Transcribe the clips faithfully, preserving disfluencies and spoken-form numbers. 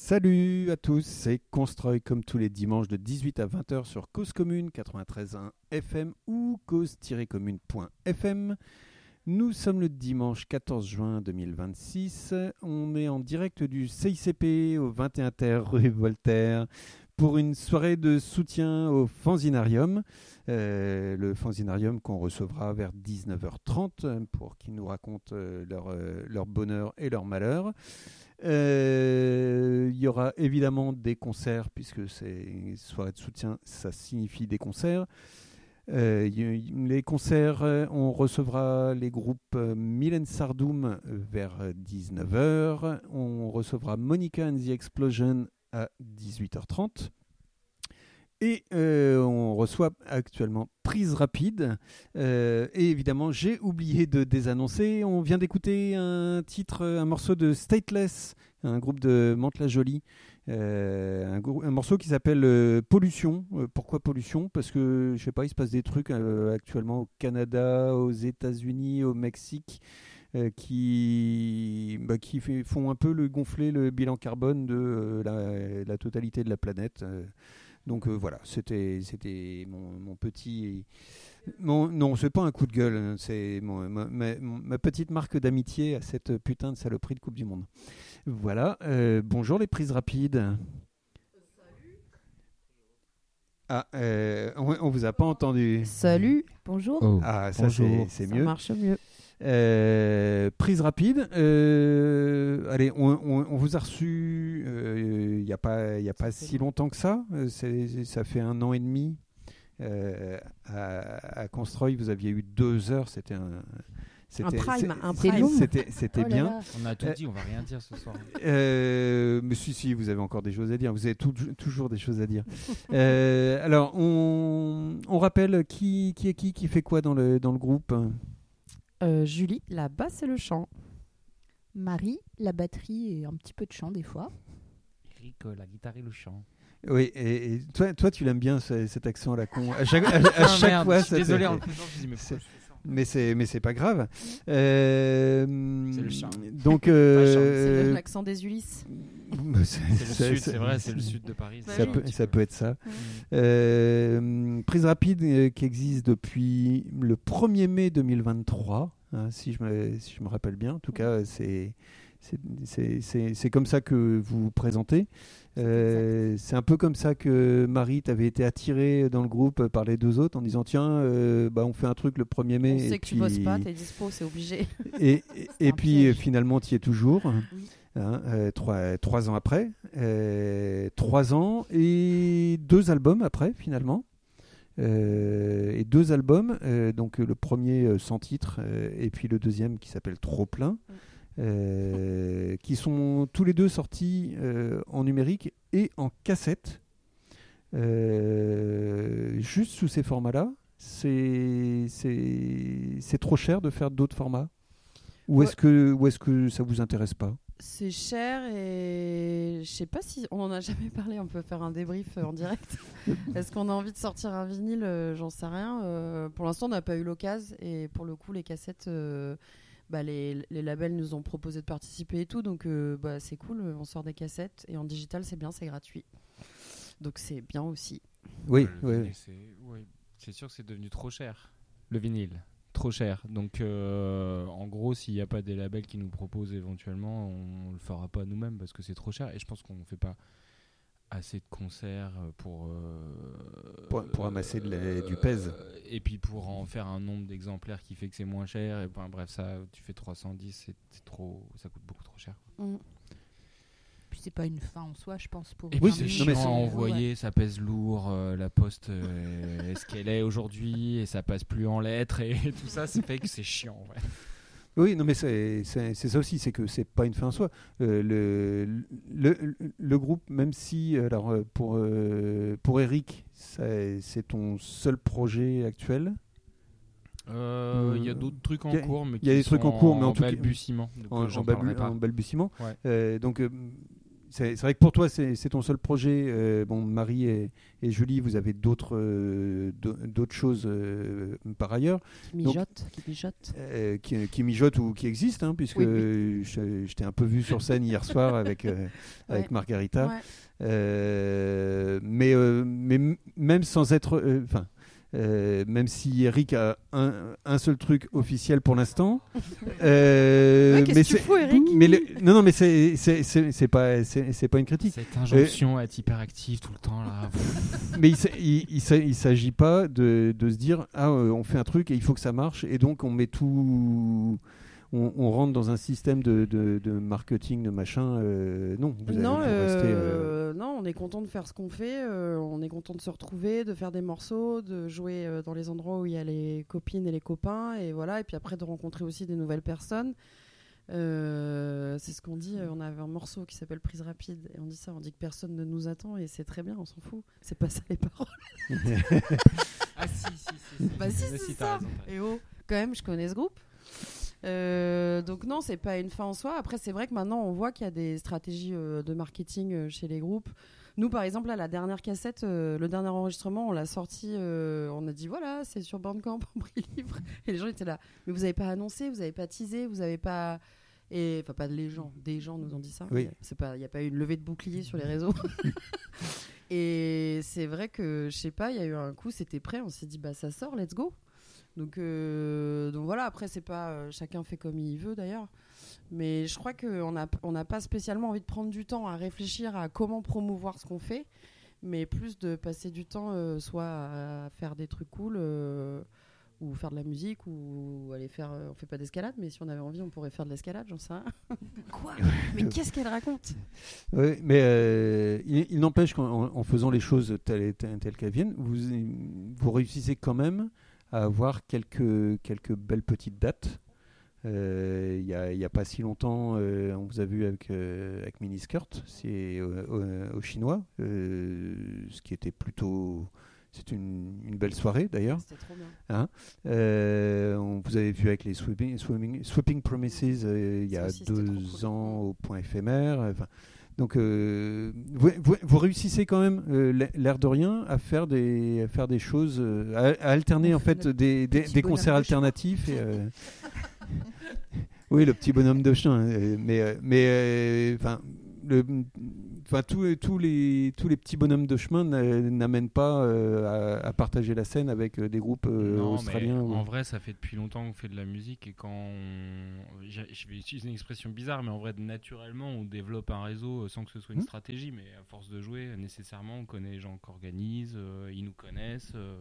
Salut à tous, c'est Constroy comme tous les dimanches de dix-huit à vingt heures sur Cause Commune quatre-vingt-treize virgule un F M ou cause tiret commune point F M. Nous sommes le dimanche quatorze juin deux mille vingt-six. On est en direct du C I C P au vingt et un Terre rue Voltaire pour une soirée de soutien au Fanzinarium. Euh, le Fanzinarium qu'on recevra vers dix-neuf heures trente pour qu'ils nous racontent euh, leur, euh, leur bonheur et leur malheur. Euh, il y aura évidemment des concerts puisque c'est une soirée de soutien, ça signifie des concerts. Euh, les concerts, on recevra les groupes euh, Mylène Sardoum vers dix-neuf heures. On recevra Monica and the Explosion à dix-huit heures trente. Et euh, on reçoit actuellement Prise Rapide. Euh, et évidemment, j'ai oublié de désannoncer. On vient d'écouter un titre, un morceau de Stateless, un groupe de Mantes-la-Jolie. Euh, un, grou- un morceau qui s'appelle euh, Pollution. Euh, pourquoi Pollution ? Parce que, je sais pas, il se passe des trucs euh, actuellement au Canada, aux États-Unis, au Mexique, euh, qui, bah, qui fait, font un peu le, gonfler le bilan carbone de euh, la, la totalité de la planète. Euh, Donc euh, voilà, c'était, c'était mon, mon petit... Mon, non, c'est pas un coup de gueule, c'est mon, ma, ma, ma petite marque d'amitié à cette putain de saloperie de Coupe du Monde. Voilà, euh, bonjour les prises rapides. Salut. Ah, euh, on, on vous a pas entendu. Salut, bonjour. Oh, Ah, ça bonjour. c'est, c'est Ça mieux. marche mieux. Euh, prise rapide. Euh, allez, on, on, on vous a reçu il euh, n'y a pas, y a pas si longtemps que ça. Euh, c'est, ça fait un an et demi. Euh, à, à Constroy, vous aviez eu deux heures. C'était un, c'était, un prime, c'est, un c'est, prime. C'était, c'était Oh là bien. là. On a tout dit, on va rien dire ce soir. Euh, mais si, si, vous avez encore des choses à dire. Vous avez tout, toujours des choses à dire. euh, alors, on, on rappelle qui, qui est qui, qui fait quoi dans le, dans le groupe. Euh, Julie, la basse et le chant. Marie, la batterie et un petit peu de chant des fois. Eric, euh, la guitare et le chant. Oui, et, et toi, toi, tu l'aimes bien ce, cet accent à la con. À chaque, à, à Ah, chaque merde, fois, je suis ça te- désolé, en le faisant, je me dis, mais c'est- pourquoi je fais ça mais c'est, mais c'est pas grave. Euh, C'est le chant. Donc, C'est euh, le- l'accent des Ulysses. c'est, C'est le c'est- sud, c'est- c'est vrai, c'est le sud de Paris. Bah Ça, oui. peut, ça peut être ça. Mm. Euh, prise rapide euh, qui existe depuis le premier mai deux mille vingt-trois, hein, si, je me, si je me rappelle bien. En tout cas, c'est, c'est, c'est, c'est, c'est comme ça que vous vous présentez. Euh, c'est un peu comme ça que Marie, tu avais été attirée dans le groupe par les deux autres en disant tiens, euh, bah, on fait un truc le premier mai. On sait et que puis, tu bosses pas, t'es dispo, c'est obligé. et, et, et un puis piège. euh, finalement, tu y es toujours. Oui. Hein, euh, trois, trois ans après, euh, trois ans et deux albums après finalement. Euh, et deux albums, euh, donc euh, le premier euh, sans titre euh, et puis le deuxième qui s'appelle Trop plein, euh, qui sont tous les deux sortis euh, en numérique et en cassette. Euh, juste sous ces formats-là, c'est, c'est, c'est trop cher de faire d'autres formats. Ou est-ce que, ou est-ce que ça vous intéresse pas? C'est cher et je sais pas si on en a jamais parlé. On peut faire un débrief euh, en direct. Est-ce qu'on a envie de sortir un vinyle? Euh, J'en sais rien. Euh, pour l'instant, on n'a pas eu l'occasion et pour le coup, les cassettes, euh, bah, les, les labels nous ont proposé de participer et tout, donc euh, bah, c'est cool. On sort des cassettes et en digital, c'est bien, c'est gratuit. Donc c'est bien aussi. Oui, Ouais, le oui, vinyle, oui. c'est... ouais, c'est sûr que c'est devenu trop cher. Le vinyle, trop cher. Donc, euh, en gros, s'il n'y a pas des labels qui nous proposent éventuellement, on ne le fera pas nous-mêmes parce que c'est trop cher. Et je pense qu'on ne fait pas assez de concerts pour... euh, Pour- pour amasser de la- du pèse. euh, et puis pour en faire un nombre d'exemplaires qui fait que c'est moins cher. Et ben, bref, ça, tu fais trois cent dix, c'est, c'est trop, ça coûte beaucoup trop cher. Mm. Puis c'est pas une fin en soi, je pense. Pour Et Oui, puis c'est c'est- chiant non, mais à c'est- envoyer, ça pèse lourd, euh, la poste euh, est ce qu'elle est aujourd'hui et ça passe plus en lettres et tout ça, ça fait que c'est chiant. Ouais. Oui, non, mais c'est, c'est, c'est ça aussi, c'est que c'est pas une fin en soi. Euh, le, le, le groupe, même si, alors euh, pour, euh, pour Eric, ça- c'est ton seul projet actuel. Euh, Il y a d'autres trucs en Il y a- cours, mais il y a qui des trucs sont en cours, mais en tout cas- balbutiement. Donc En, euh, j'en en balbu- parlerai pas. en balbutiement. Ouais. Euh, donc, euh, c'est, c'est vrai que pour toi, c'est, c'est ton seul projet. Euh, bon, Marie et, et Julie, vous avez d'autres, euh, d'autres choses euh, par ailleurs. Qui mijotent, qui mijotent. Euh, qui, qui mijotent ou qui existent, hein, puisque Oui, oui. euh, je, je t'ai un peu vu sur scène hier soir avec, euh, avec Ouais. Margarita. Ouais. Euh, mais, euh, mais m- même sans être... Enfin... Euh, même si Eric a un, un seul truc officiel pour l'instant, euh, Ouais, qu'est-ce mais que tu c'est- fous, Eric mais le- non non mais c'est c'est c'est c'est pas c'est, c'est pas une critique. Cette injonction à être hyperactif tout le temps là. Mais il s- il, il, s- il s'agit pas de, de se dire ah euh, on fait un truc et il faut que ça marche et donc on met tout on, on rentre dans un système de, de, de marketing de machin euh, non vous allez Non, vous euh, restez, euh, non, on est content de faire ce qu'on fait, euh, on est content de se retrouver, de faire des morceaux, de jouer euh, dans les endroits où il y a les copines et les copains, et voilà, et puis après de rencontrer aussi des nouvelles personnes. Euh, c'est ce qu'on dit, euh, on avait un morceau qui s'appelle Prise Rapide, et on dit ça, on dit que personne ne nous attend, et c'est très bien, on s'en fout. C'est pas ça les paroles. Ah si si si. Bah si, Mais c'est t'as ça. raison, t'as raison. Et oh, quand même, je connais ce groupe. Euh, donc non, c'est pas une fin en soi. Après, c'est vrai que maintenant, on voit qu'il y a des stratégies euh, de marketing euh, chez les groupes. Nous, par exemple, là, la dernière cassette, euh, le dernier enregistrement, on l'a sorti, euh, on a dit voilà, c'est sur Bandcamp, en prix libre. Et les gens étaient là. Mais vous avez pas annoncé, vous avez pas teasé, vous avez pas... Et enfin, pas les gens, des gens nous ont dit ça. Oui. C'est pas, il n'y a pas eu une levée de bouclier sur les réseaux. Et c'est vrai que, je sais pas, il y a eu un coup, c'était prêt, on s'est dit bah ça sort, let's go. Donc, euh, donc voilà, après, c'est pas, euh, chacun fait comme il veut d'ailleurs. Mais je crois qu'on n'a on n'a pas spécialement envie de prendre du temps à réfléchir à comment promouvoir ce qu'on fait, mais plus de passer du temps euh, soit à faire des trucs cool, euh, ou faire de la musique, ou aller faire. Euh, on fait pas d'escalade, mais si on avait envie, on pourrait faire de l'escalade, j'en sais rien. Quoi ? Mais qu'est-ce qu'elle raconte ? Oui, mais euh, il, il n'empêche qu'en en faisant les choses telles, telles, telles qu'elles viennent, vous, vous réussissez quand même à avoir quelques, quelques belles petites dates. Euh, Il n'y a, a pas si longtemps, euh, on vous a vu avec, euh, avec Miniskirt, c'est au, au, au Chinois, euh, ce qui était plutôt... C'est une, une belle soirée d'ailleurs. C'était trop bien. Hein euh, on vous avait vu avec les Sweeping, swimming, sweeping Promises euh, il y a aussi, c'était trop deux cool. ans au point éphémère. Enfin, donc euh, vous, vous, vous réussissez quand même, euh, l'air de rien, à faire des, à faire des choses, euh, à, à alterner en fait des, des, des concerts alternatifs. Et, euh, oui, le petit bonhomme de chien. Euh, mais mais enfin. Le, enfin, tous, tous, les, tous les petits bonhommes de chemin n'amènent pas euh, à, à partager la scène avec des groupes euh, non, australiens. Mais ou... En vrai, ça fait depuis longtemps qu'on fait de la musique et quand on... je vais utiliser une expression bizarre, mais en vrai, naturellement, on développe un réseau sans que ce soit une mmh. stratégie, mais à force de jouer, nécessairement, on connaît les gens qui organisent, euh, ils nous connaissent. Euh,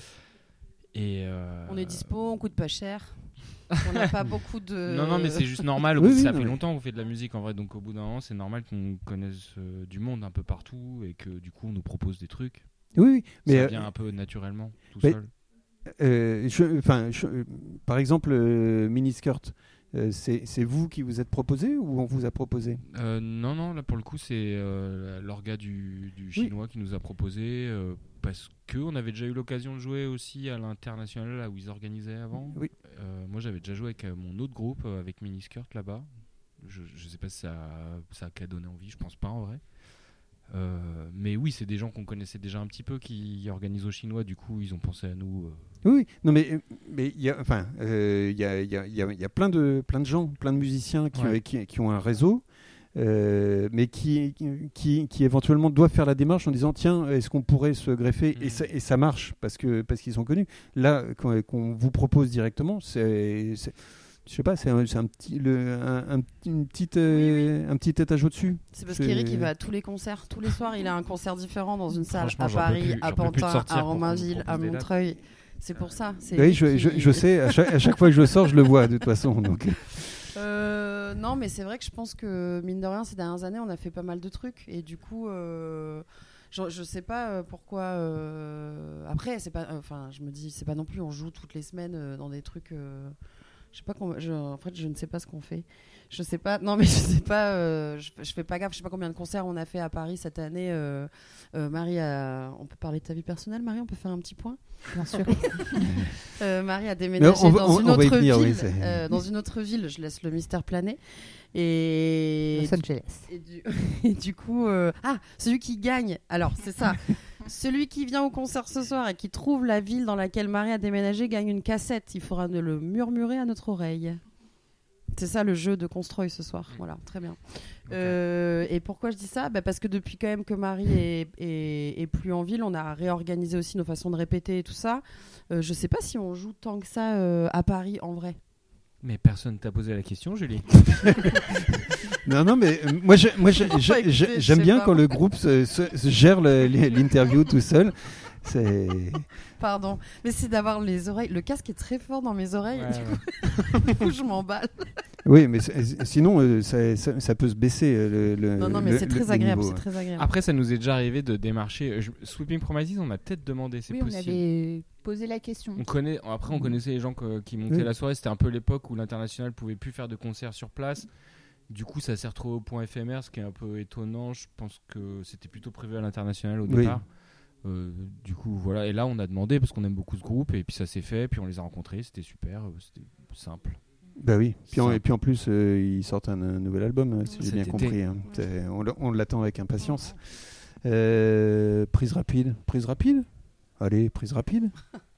et euh... On est dispo, on coûte pas cher. On n'a pas beaucoup de... Non, non, mais c'est juste normal. oui, oui, ça non, fait mais... longtemps qu'on fait de la musique, en vrai. Donc, au bout d'un moment, c'est normal qu'on connaisse euh, du monde un peu partout et que, du coup, on nous propose des trucs. Oui, oui. Mais ça euh, vient un peu naturellement, tout mais, seul. Euh, je, je, euh, par exemple, euh, Miniskirt, euh, c'est, c'est vous qui vous êtes proposé ou on vous a proposé ? euh, Non, non, là, pour le coup, c'est euh, l'orga du, du chinois oui. qui nous a proposé... Euh, parce qu'on avait déjà eu l'occasion de jouer aussi à l'international là où ils organisaient avant. Oui. Euh, moi j'avais déjà joué avec euh, mon autre groupe, euh, avec Miniskirt là-bas. Je, je sais pas si ça, ça a donné envie, je pense pas en vrai. Euh, mais oui, c'est des gens qu'on connaissait déjà un petit peu qui organisent au chinois, du coup ils ont pensé à nous. Euh. Oui, non mais mais il y a enfin il euh, y, a, y, a, y, a, y a plein de plein de gens, plein de musiciens qui, ouais. euh, qui, qui ont un réseau. Euh, mais qui, qui, qui éventuellement doivent faire la démarche en disant tiens, est-ce qu'on pourrait se greffer mmh. et, ça, et ça marche parce, que, parce qu'ils sont connus. Là, qu'on, qu'on vous propose directement, c'est, c'est, je sais pas, c'est un, c'est un petit, le, un, un, une petite, euh, oui, oui. un petit étage au-dessus. C'est parce c'est... qu'Eric il va à tous les concerts, tous les soirs il a un concert différent dans une salle à j'en Paris, plus, à Pantin, à Romainville, à Montreuil. C'est pour ça. C'est oui, je, qui... je, je sais, à chaque, à chaque fois que je sors, je le vois de toute façon. Donc. Euh, non, mais c'est vrai que je pense que mine de rien, ces dernières années, on a fait pas mal de trucs et du coup, euh, je, je sais pas pourquoi. Euh, après, c'est pas. Enfin, je me dis, c'est pas non plus. On joue toutes les semaines euh, dans des trucs. Euh, Je sais pas qu'on- je, en fait, je ne sais pas ce qu'on fait. Je sais pas. Non, mais je sais pas. euh, je, je fais pas gaffe. Je sais pas combien de concerts on a fait à Paris cette année. Euh, euh, Marie, a- on peut parler de ta vie personnelle, Marie. On peut faire un petit point. Bien sûr. Euh, Marie a déménagé on va- dans on- une on va y autre venir, oui, ville. c'est- euh, dans une autre ville. Je laisse le mystère planer. Et Los Angeles. et du, et du coup, euh, ah, celui qui gagne. Alors, c'est ça. Celui qui vient au concert ce soir et qui trouve la ville dans laquelle Marie a déménagé gagne une cassette. Il faudra ne le murmurer à notre oreille. C'est ça le jeu de Constroy ce soir. Voilà, très bien. Euh, et pourquoi je dis ça bah Parce que depuis quand même que Marie est, est, est plus en ville, on a réorganisé aussi nos façons de répéter et tout ça. Euh, je sais pas si on joue tant que ça euh, à Paris en vrai. Mais personne t'a posé la question, Julie. Non, non, mais euh, moi, je- moi je- Non, je- pas écouté, je- je j'aime sais bien pas. quand le groupe se, se- se gère le- l'interview tout seul. C'est... Pardon. Mais c'est d'avoir les oreilles. Le casque est très fort dans mes oreilles. Ouais, du, ouais. coup, du coup, je m'emballe. Oui, mais c'est- sinon, euh, ça, ça- ça peut se baisser. euh, Le, le- Non, non, mais le- c'est le- très le agréable. niveau. C'est très agréable. Après, ça nous est déjà arrivé de démarcher. euh, je- Sweeping Promises, on a peut-être demandé, c'est Oui, on possible. avait posé la question. On connaît, après, on connaissait les gens que- qui montaient Oui. la soirée. C'était un peu l'époque où l'international pouvait plus faire de concerts sur place. Du coup, ça s'est retrouvé au point éphémère, ce qui est un peu étonnant. Je pense que c'était plutôt prévu à l'international au Oui. départ. Euh, du coup, voilà. Et là, on a demandé parce qu'on aime beaucoup ce groupe. Et puis, ça s'est fait. Puis, on les a rencontrés. C'était super. euh, C'était simple. Bah oui. Puis en- Ça. et puis en plus, euh, ils sortent un, un nouvel album, euh, si j'ai Cet bien été. compris. hein. C'est- On, l- on l'attend avec impatience. Euh, prise rapide. Prise rapide Allez, prise rapide.